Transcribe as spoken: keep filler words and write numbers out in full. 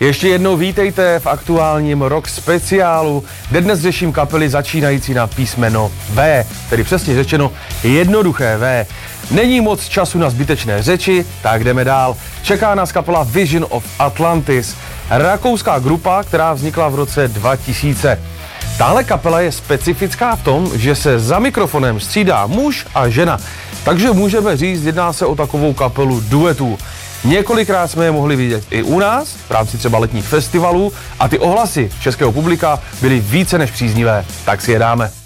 Ještě jednou vítejte v aktuálním rock speciálu, kde dnes řeším kapely začínající na písmeno V, tedy přesně řečeno jednoduché V. Není moc času na zbytečné řeči, tak jdeme dál. Čeká nás kapela Vision of Atlantis, rakouská grupa, která vznikla v roce dva tisíce. Tahle kapela je specifická v tom, že se za mikrofonem střídá muž a žena, takže můžeme říct, jedná se o takovou kapelu duetů. Několikrát jsme je mohli vidět i u nás, v rámci třeba letních festivalů, a ty ohlasy českého publika byly více než příznivé, tak si je dáme.